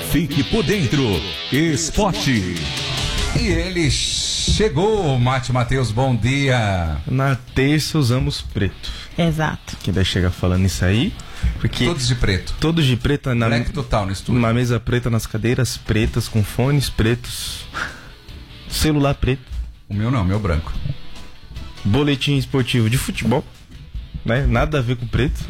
Fique por dentro. Esporte. E ele chegou, Mate Matheus, bom dia. Na terça usamos preto. Exato. Quem daí chega falando isso aí? Porque Todos de preto. todos de preto Black total no estúdio. uma mesa preta, nas cadeiras pretas, com fones pretos, celular preto, O meu não, o meu branco. boletim esportivo de futebol, né? Nada a ver com preto,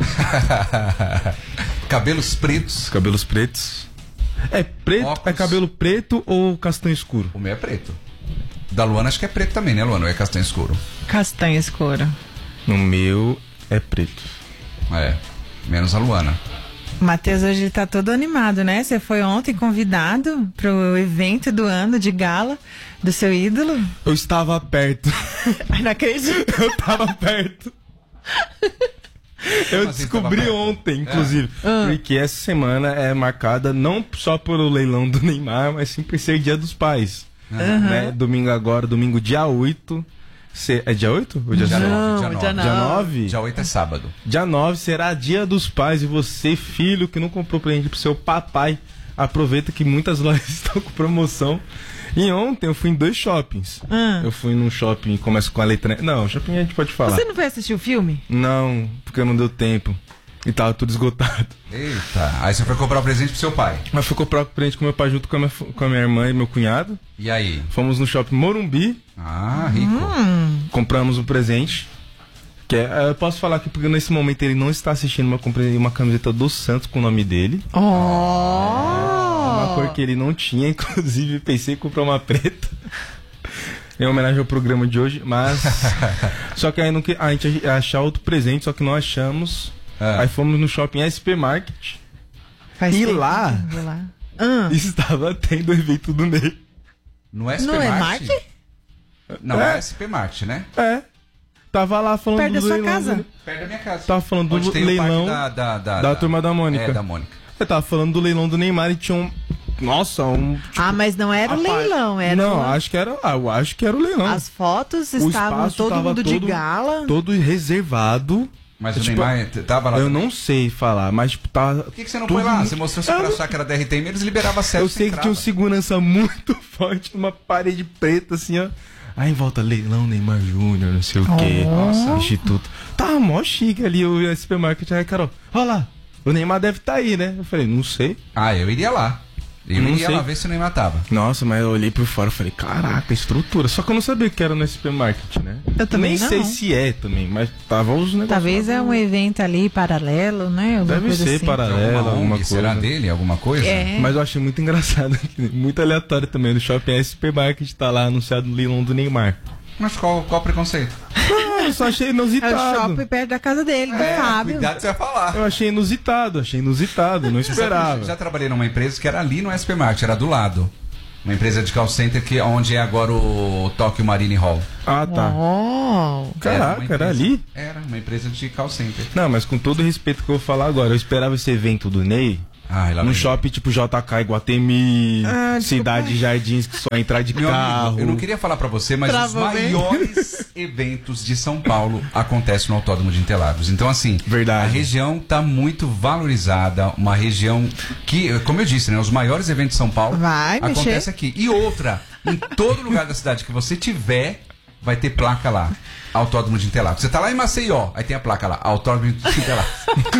Cabelos pretos. cabelos pretos. É preto, Óculos. é cabelo preto ou castanho escuro? O meu é preto. Da Luana acho que é preto também, né, Luana? Ou é castanho escuro? Castanho escuro. No meu é preto. É, menos a Luana. O Matheus hoje tá todo animado, né? Você foi ontem convidado pro evento do ano de gala do seu ídolo. Eu estava perto. Ai, não acredito. Eu tava perto. Eu assim descobri tava perto? ontem, inclusive, porque essa semana é marcada não só pelo leilão do Neymar, mas sim por ser Dia dos Pais. Né? Domingo agora, domingo dia 8. É dia 8? Ou dia Dia 7? 9, Não, dia dia 9. Dia 9? Dia 8 é sábado. Dia 9 será Dia dos Pais e você, filho, que não comprou presente pro seu papai, aproveita que muitas lojas estão com promoção. E ontem eu fui em 2 shoppings. Eu fui num shopping, começa com a letra... Não, shopping a gente pode falar. Você não foi assistir o filme? Não, porque não deu tempo. E tava tudo esgotado. Eita, aí você foi comprar o presente pro seu pai. Mas fui comprar o presente com meu pai junto com a minha irmã e meu cunhado. E aí? Fomos no shopping Morumbi, Ah, rico. compramos o presente. Que eu posso falar aqui porque nesse momento ele não está assistindo, mas eu comprei uma camiseta do Santos com o nome dele. Uma cor que ele não tinha, inclusive pensei em comprar uma preta. Em homenagem ao programa de hoje, mas... Só que aí a gente ia achar outro presente, só que não achamos. Aí fomos no shopping SP Market. Faz E tempo lá? que eu vou lá. Estava tendo o evento do Ney. No SP Não é Mart? Mart? Não, é SP Mart, né? É. Tava lá falando Perto da do sua leilão. casa? Perto da minha casa. Tava falando Onde do tem o leilão parque da Turma da Mônica. É, da Mônica. Eu tava falando do leilão do Neymar e tinha um... Nossa, um... Ah, mas não era o leilão, era Não, uma- acho que era... eu acho que era o leilão. As fotos O estavam espaço todo tava mundo de gala. todo reservado. Mas o Tipo, Neymar tava lá. Eu não sei falar, mas tipo, tava... Por que você não foi lá? Você mostrou seu crachá que era DRT e eles liberavam acesso. Eu sei que tinha um segurança muito forte numa parede preta, assim, ó. Aí em volta, leilão Neymar Júnior, não sei o quê. Nossa, Instituto. Tava mó chique ali o supermarket. Aí, Carol, olha lá, o Neymar deve estar aí, né? Eu falei, não sei. Ah, eu iria lá. Eu Não iria sei. lá ver se o Neymar tava. Nossa, mas eu olhei por fora e falei, caraca, estrutura. Só que eu não sabia que era no supermarket, né? Eu também Nem não. sei se é também, mas tava os negócios. Talvez lá. é um evento ali paralelo, né? Alguma Deve coisa ser assim. paralelo, Alguma alguma ONG, coisa. será dele? Alguma coisa? É. Mas eu achei muito engraçado, muito aleatório também. No shopping Supermarket tá lá anunciado o leilão do Neymar. Mas qual o preconceito? Ah, eu só achei É o inusitado. shopping perto da casa dele, do Fábio. Cuidado, você vai falar. Eu achei inusitado, não esperava. Já trabalhei numa empresa que era ali no SP Mart, era do lado. Uma empresa de call center onde é agora o Tokyo Marine Hall. Ah, tá. Oh. Uma Caraca, empresa- era ali? Era uma empresa de call center. Não, mas com todo o respeito que eu vou falar agora, eu esperava esse evento do Ney Ai, lá num vem. shopping tipo JK Iguatemi, Ah, Cidade Jardins, que só entrar de Meu carro. amigo, eu não queria falar pra você, mas Travou os bem. maiores eventos de São Paulo acontecem no Autódromo de Interlagos. Então, assim, Verdade. a região tá muito valorizada, uma região que, como eu disse, né, os maiores eventos de São Paulo Vai acontecem mexer. aqui. E outra, em todo lugar da cidade que você tiver, vai ter placa lá, Autódromo de Interlagos. Você tá lá em Maceió, aí tem a placa lá, Autódromo de Interlagos.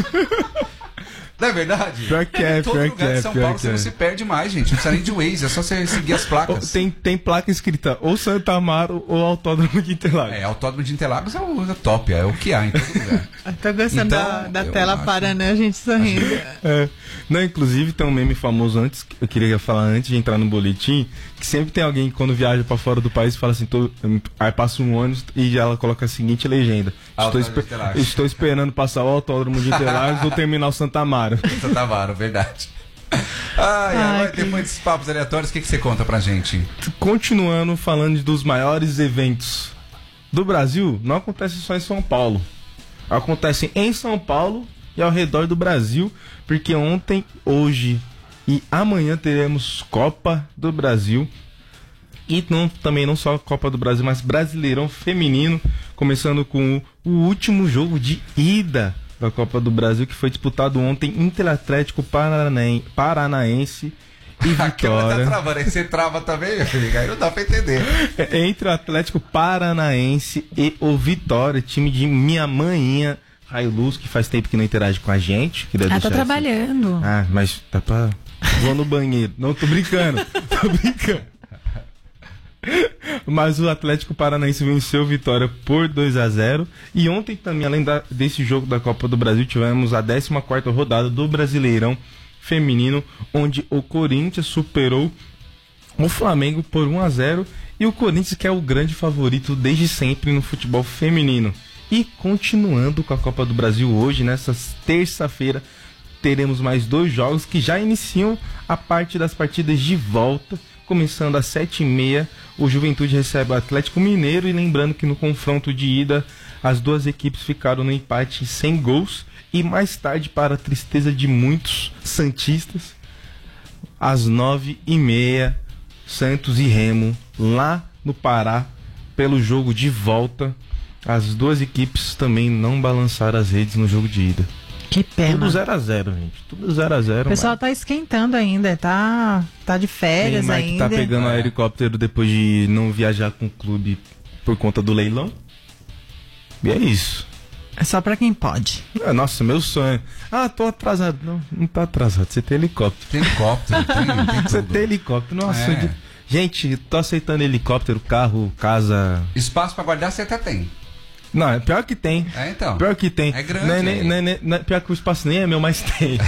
Não é verdade? Pior que é, Em todo pior lugar que é, de São pior Paulo que você é. não se perde mais, gente. Não precisa nem de Waze, é só você seguir as placas. Tem placa escrita ou Santa Amaro ou Autódromo de Interlagos. É, Autódromo de Interlagos é o top, é o que há em todo lugar. Tô gostando Então, da eu tela acho- parando, né? A gente sorrindo. É. Não, inclusive tem um meme famoso antes, que eu queria falar antes de entrar no boletim, que sempre tem alguém que quando viaja pra fora do país fala assim, aí passa um ônibus e ela coloca a seguinte legenda: Autódromo de Interlagos. estou esperando passar o Autódromo de Interlagos ou terminal Santa Amaro. Santa Amaro, verdade. Agora, depois desses papos aleatórios, o que você conta pra gente? Continuando falando dos maiores eventos do Brasil, não acontece só em São Paulo. Acontecem em São Paulo e ao redor do Brasil, porque ontem, hoje e amanhã teremos Copa do Brasil. E também não só Copa do Brasil, mas Brasileirão Feminino, começando com o último jogo de ida da Copa do Brasil, que foi disputado ontem entre Atlético Paranaense e A câmera tá Vitória. travando, aí você trava também, meu filho, aí não dá pra entender. Entre o Atlético Paranaense e o Vitória, time de minha maninha, Railuz, que faz tempo que não interage com a gente. Queria Tá deixar trabalhando. Ah, mas tá pra... Vou no banheiro. Não, tô brincando. Tô brincando. Mas o Atlético Paranaense venceu Vitória por 2-0. E ontem também, além desse jogo da Copa do Brasil, tivemos a 14ª rodada do Brasileirão Feminino, onde o Corinthians superou o Flamengo por 1-0. E o Corinthians, que é o grande favorito desde sempre no futebol feminino. E continuando com a Copa do Brasil hoje, nessa terça-feira, teremos mais 2 jogos que já iniciam a parte das partidas de volta. Começando às 7h30, o Juventude recebe o Atlético Mineiro. E lembrando que no confronto de ida, as 2 equipes ficaram no empate sem gols. E mais tarde, para a tristeza de muitos santistas, às 9h30, Santos e Remo, lá no Pará, pelo jogo de volta. As 2 equipes também não balançaram as redes no jogo de ida. Que pena. Tudo 0-0, gente. Tudo 0-0. O pessoal tá esquentando ainda, tá de férias Neymar ainda. que tá pegando o helicóptero depois de não viajar com o clube por conta do leilão. E é isso. É só pra quem pode. Nossa, meu sonho. Ah, tô atrasado. Não tá atrasado. Você tem helicóptero. Tem helicóptero, tem Você tudo. tem helicóptero. Nossa, É. gente, tô aceitando helicóptero, carro, casa. Espaço pra guardar você até tem. Não, é pior que tem. É, então. Pior que tem. É grande, Não aí. não é pior que o espaço nem é meu, mas tem.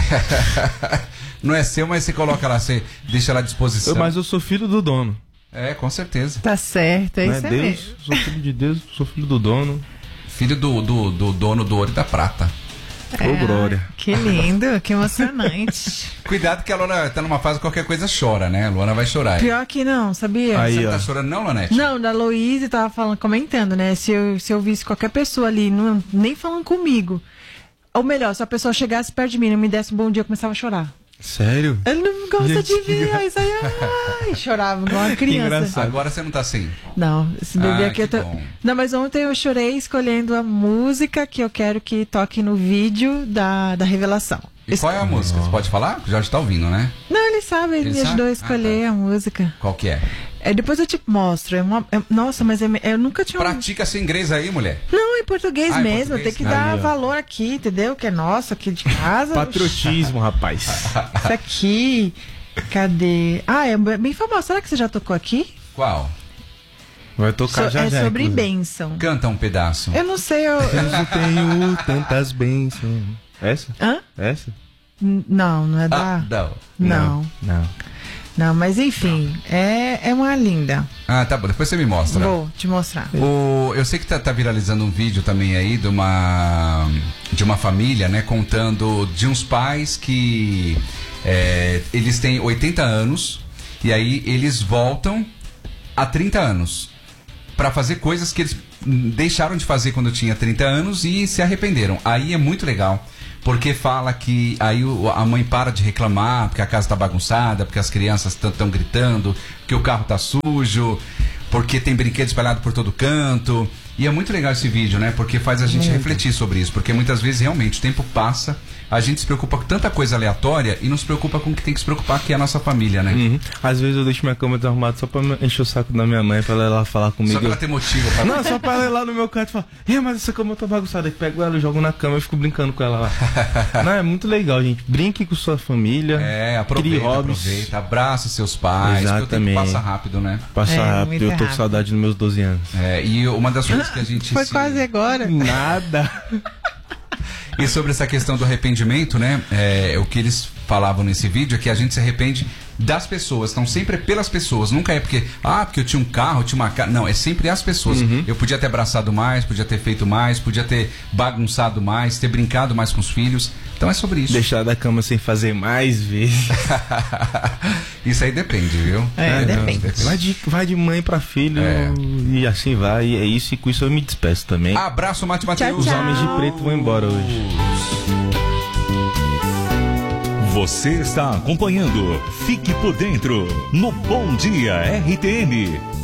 Não é seu, mas você coloca lá, você deixa lá à disposição. Mas eu sou filho do dono. É, com certeza. Tá certo, é Não isso é aí Deus, mesmo. sou filho de Deus, sou filho do dono. Filho do dono do ouro e da prata. Ô, glória. Que lindo, que emocionante. Cuidado que a Luana tá numa fase qualquer coisa chora, né? A Luana vai chorar. Pior que não, sabia? Aí, Você não ó. tá chorando não, Lonete? Não, da Louise tava comentando, né? Se eu visse qualquer pessoa ali, nem falando comigo. Ou melhor, se a pessoa chegasse perto de mim e não me desse um bom dia, eu começava a chorar. Sério? Ele não gosta Gente, de ver, aí saia, ai, chorava igual uma criança. engraçado. Agora você não tá assim. Não, esse bebê Ah, aqui eu que tô... bom. Não, mas ontem eu chorei escolhendo a música que eu quero que toque no vídeo da revelação. E qual é a música? Você pode falar? O Jorge tá ouvindo, né? Não, ele sabe, ele Ele me ajudou sabe? a escolher a música. Qual que é? Depois eu te mostro. Nossa, mas eu nunca tinha. Pratica esse inglês aí, mulher. Não, em português Ah, em mesmo. português? Tem que Aí, dar ó. valor aqui, entendeu? Que é nosso, aqui de casa. Patriotismo, rapaz. Isso aqui. Cadê? Ah, é bem famoso. Será que você já tocou aqui? Qual? Vai tocar já É já. sobre inclusive. bênção. Canta um pedaço. Eu não sei. Eu tenho tantas bênçãos. Essa? Hã? Essa? Não, não é da. não. Não. Não, mas enfim, é uma linda. Ah, tá bom. Depois você me mostra. Vou te mostrar. Eu sei que tá viralizando um vídeo também aí de uma família, né? Contando de uns pais que eles têm 80 anos e aí eles voltam há 30 anos para fazer coisas que eles deixaram de fazer quando tinha 30 anos e se arrependeram. Aí é muito legal. Porque fala que aí a mãe para de reclamar porque a casa tá bagunçada, porque as crianças estão gritando, que o carro tá sujo, porque tem brinquedo espalhado por todo canto. E é muito legal esse vídeo, né? Porque faz a gente refletir sobre isso. Porque muitas vezes realmente o tempo passa, a gente se preocupa com tanta coisa aleatória e não se preocupa com o que tem que se preocupar, que é a nossa família, né? Uhum. Às vezes eu deixo minha cama desarrumada só pra encher o saco da minha mãe, pra ela ir lá falar comigo. Só pra ela ter motivo pra... Não, só pra ela ir lá no meu quarto e falar: mas essa cama tá bagunçada. Aí pego ela, jogo na cama e fico brincando com ela lá. Não, é muito legal, gente. Brinque com sua família. Aproveita, crie hobbies. aproveita. Abraça seus pais. Porque o tempo Exatamente. passa rápido, né? Passa rápido, muito eu tô com rápido. saudade dos meus 12 anos. E uma das coisas que a gente... Foi quase agora. Nada. E sobre essa questão do arrependimento, né? O que eles falavam nesse vídeo é que a gente se arrepende das pessoas. Então sempre é pelas pessoas. Nunca é porque eu tinha um carro, eu tinha uma casa. Não, é sempre as pessoas. Eu podia ter abraçado mais, podia ter feito mais, podia ter bagunçado mais, ter brincado mais com os filhos. Então é sobre isso. Deixar da cama sem fazer mais vezes. Isso aí depende, viu? Depende. Vai de mãe pra filho e assim vai. E é isso, e com isso eu me despeço também. Abraço, Mate Mateus. Os homens de preto vão embora hoje. Você está acompanhando Fique por Dentro no Bom Dia RTN.